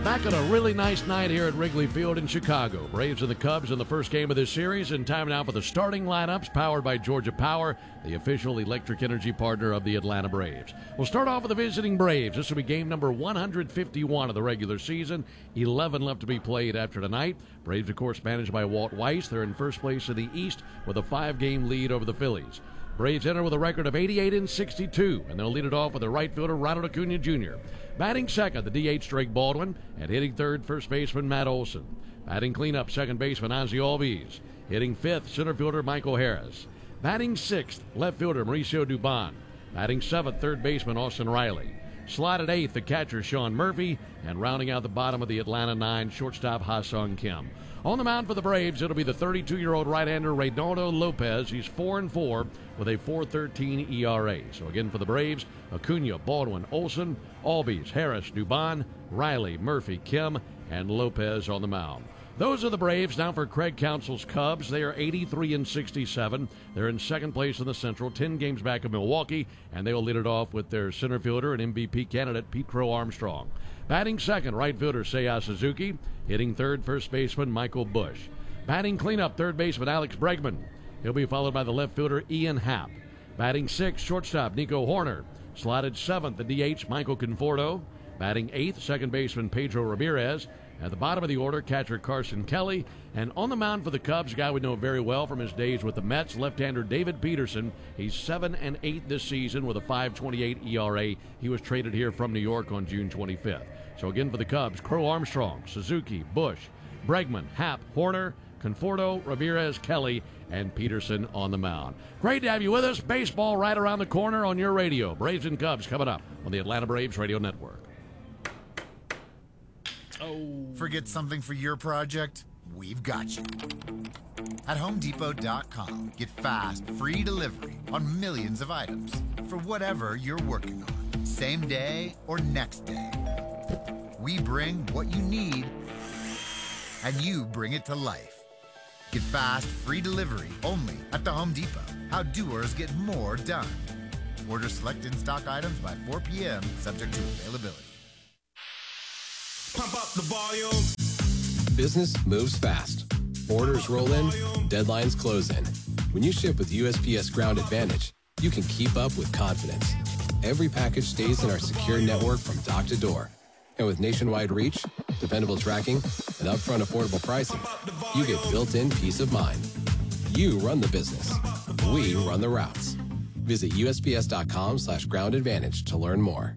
Back on a really nice night here at Wrigley Field in Chicago. Braves and the Cubs in the first game of this series, and time now for the starting lineups powered by Georgia Power, the official electric energy partner of the Atlanta Braves. We'll start off with the visiting Braves. This will be game number 151 of the regular season. 11 left to be played after tonight. Braves, of course, managed by Walt Weiss. They're in first place in the East with a 5-game lead over the Phillies. Braves enter with a record of 88-62, and they'll lead it off with the right fielder Ronald Acuna Jr. Batting second, the DH Drake Baldwin, and hitting third, first baseman Matt Olson. Batting cleanup, second baseman Ozzie Albies. Hitting fifth, center fielder Michael Harris. Batting sixth, left fielder Mauricio Dubon. Batting seventh, third baseman Austin Riley. Slotted eighth, the catcher Sean Murphy, and rounding out the bottom of the Atlanta nine, shortstop Ha-Sung Kim. On the mound for the Braves, it'll be the 32-year-old right-hander Reynaldo Lopez. He's 4-4 with a 4.13 ERA. So again for the Braves, Acuna, Baldwin, Olson, Albies, Harris, Dubon, Riley, Murphy, Kim, and Lopez on the mound. Those are the Braves. Now for Craig Counsell's Cubs. They are 83-67. They're in second place in the Central, 10 games back of Milwaukee, and they will lead it off with their center fielder and MVP candidate Pete Crow Armstrong. Batting second, right fielder Seiya Suzuki. Hitting third, first baseman Michael Busch. Batting cleanup, third baseman Alex Bregman. He'll be followed by the left fielder Ian Happ. Batting sixth, shortstop Nico Horner. Slotted seventh, the DH Michael Conforto. Batting eighth, second baseman Pedro Ramirez. At the bottom of the order, catcher Carson Kelly. And on the mound for the Cubs, a guy we know very well from his days with the Mets, left-hander David Peterson. He's 7-8 this season with a 5.28 ERA. He was traded here from New York on June 25th. So again for the Cubs, Crow Armstrong, Suzuki, Busch, Bregman, Happ, Horner, Conforto, Ramirez, Kelly, and Peterson on the mound. Great to have you with us. Baseball right around the corner on your radio. Braves and Cubs coming up on the Atlanta Braves Radio Network. Forget something for your project? We've got you. At HomeDepot.com, get fast, free delivery on millions of items for whatever you're working on, same day or next day. We bring what you need, and you bring it to life. Get fast, free delivery only at the Home Depot. How doers get more done. Order select in-stock items by 4 p.m., subject to availability. Pump up the volume. Business moves fast. Orders roll in, deadlines close in. When you ship with USPS Ground Advantage, you can keep up with confidence. Every package stays in our secure network from dock to door. And with nationwide reach, dependable tracking, and upfront affordable pricing, you get built-in peace of mind. You run the business. We run the routes. Visit USPS.com/Ground Advantage to learn more.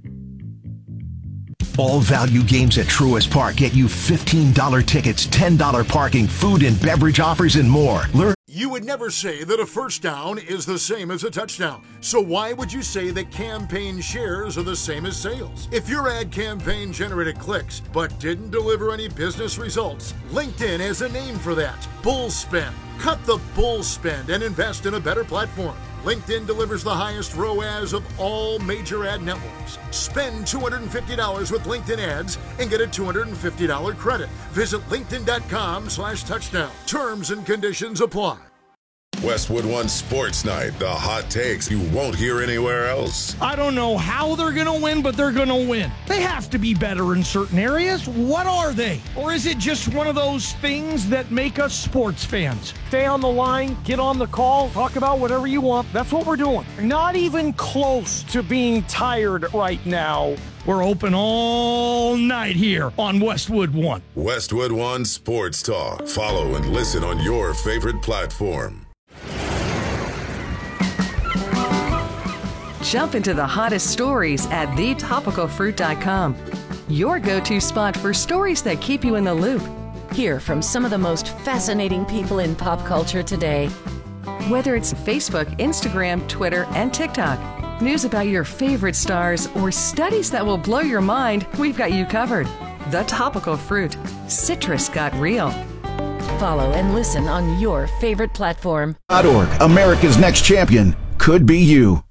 All value games at Truist Park get you $15 tickets, $10 parking, food and beverage offers, and more. You would never say that a first down is the same as a touchdown. So why would you say that campaign shares are the same as sales? If your ad campaign generated clicks but didn't deliver any business results, LinkedIn has a name for that. Bull spend. Cut the bull spend and invest in a better platform. LinkedIn delivers the highest ROAS of all major ad networks. Spend $250 with LinkedIn ads and get a $250 credit. Visit linkedin.com/touchdown. Terms and conditions apply. Westwood One Sports Night, the hot takes you won't hear anywhere else. I don't know how they're going to win, but they're going to win. They have to be better in certain areas. What are they? Or is it just one of those things that make us sports fans? Stay on the line, get on the call, talk about whatever you want. That's what we're doing. Not even close to being tired right now. We're open all night here on Westwood One. Westwood One Sports Talk. Follow and listen on your favorite platform. Jump into the hottest stories at thetopicalfruit.com. Your go-to spot for stories that keep you in the loop. Hear from some of the most fascinating people in pop culture today. Whether it's Facebook, Instagram, Twitter, and TikTok, news about your favorite stars, or studies that will blow your mind, we've got you covered. The Topical Fruit. Citrus got real. Follow and listen on your favorite platform. .org. America's next champion could be you.